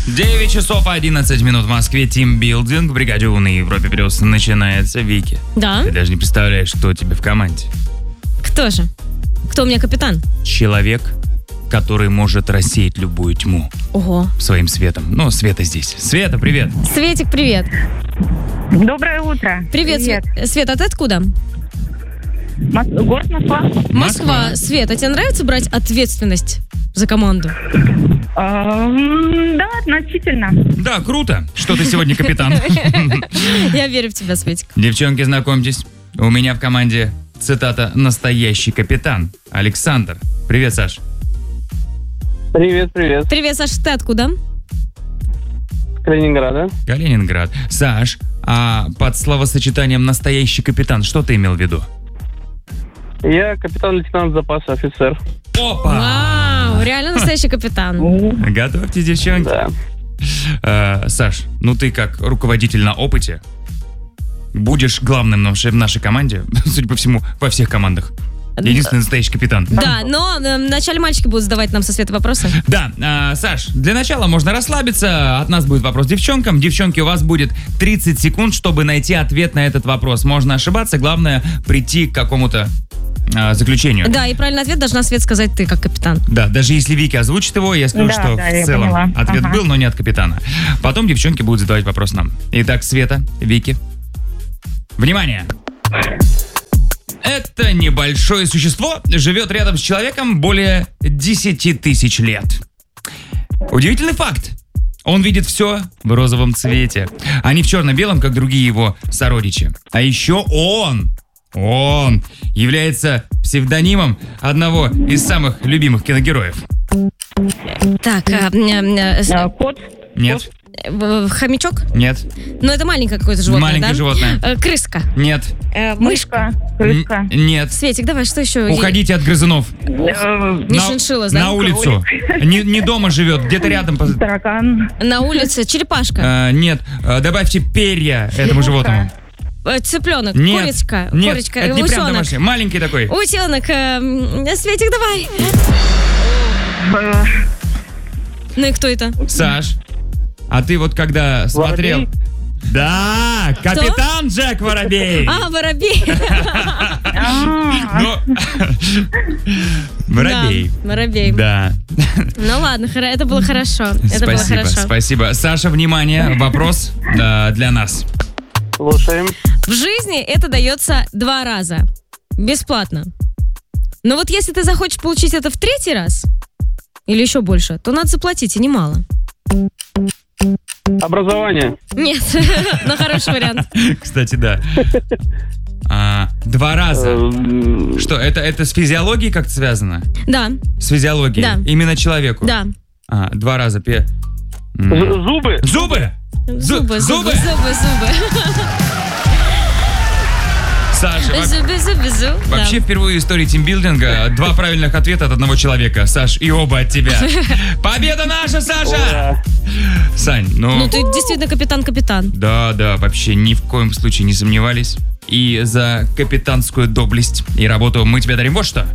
9 часов 11 минут в Москве. Тимбилдинг в бригаде У на Европе Плюс начинается. Вики, Да? ты даже не представляешь, кто у тебя в команде. Кто же? Кто у меня капитан? Человек, который может рассеять любую тьму Ого. своим светом. Ну, Света здесь. Света, привет. Светик, привет. Доброе утро. Привет, Свет, а ты откуда? Город Москва. Москва. Свет, а тебе нравится брать ответственность за команду? Да, относительно. Да, круто, что ты сегодня капитан. Я верю в тебя, Светик. Девчонки, знакомьтесь. У меня в команде, цитата, настоящий капитан. Александр. Привет, Саш. Привет. Привет, Саша, ты откуда? Калининграда. Калининград. Саш, а под словосочетанием «настоящий капитан» что ты имел в виду? Я капитан-лейтенант запаса, офицер. Опа! Вау, реально настоящий капитан. Готовьтесь, девчонки. Да. Саш, ну ты как руководитель на опыте будешь главным в нашей команде, судя по всему, во всех командах. Единственный настоящий капитан. Да, но вначале мальчики будут задавать нам со Светой вопросы. Да, Саш, для начала можно расслабиться. От нас будет вопрос девчонкам. Девчонки, у вас будет 30 секунд, чтобы найти ответ на этот вопрос. Можно ошибаться, главное прийти к какому-то заключению. Да, и правильный ответ должна, Свет, сказать ты, как капитан. Да, даже если Вики озвучит его, я скажу, Да, что да, в я целом поняла. ответ Ага. был, но не от капитана. Потом девчонки будут задавать вопрос нам. Итак, Света, Вики. Внимание! Это небольшое существо живет рядом с человеком более 10 тысяч лет. Удивительный факт. Он видит все в розовом цвете, а не в черно-белом, как другие его сородичи. А еще он является псевдонимом одного из самых любимых киногероев. Так, Кот. Нет, хомячок? нет, Ну, это маленькое какое-то животное, маленькое да? животное. Крыска. Нет, Мышка. Крыска. Нет. Светик, давай, что еще? Уходите от грызунов. Не шиншилла, да? На улицу. Не дома живет, где-то рядом. Таракан. На улице черепашка. Нет, добавьте перья этому животному. Цыпленок. Нет, Курочка. нет, Курочка. это не прям Утенок. домашний, маленький такой. Утенок. Светик, давай. Ну и кто это? Саш, а ты вот когда смотрел... Воробей? Да, капитан Джек Воробей. А, воробей. Ну, Воробей. Да, воробей. Да. Ну ладно, это было хорошо. Это было Спасибо, хорошо. спасибо. Саша, внимание, вопрос для нас. Слушаем. В жизни это дается 2 раза. Бесплатно. Но вот если ты захочешь получить это в 3-й раз, или еще больше, то надо заплатить, и немало. Образование. Нет, но хороший вариант. Кстати, да. 2 раза. Что, это с физиологией как-то связано? Да, С физиологией? Да. Именно человеку? да. 2 раза. Зубы. Зубы! Зубы. Саша, Зубы. вообще впервые в истории тимбилдинга 2 правильных ответа от одного человека. Саш, и оба от тебя. Победа наша, Саша! Ура. Сань, Ну ты действительно капитан-капитан. Да, вообще ни в коем случае не сомневались. И за капитанскую доблесть и работу мы тебе дарим вот что.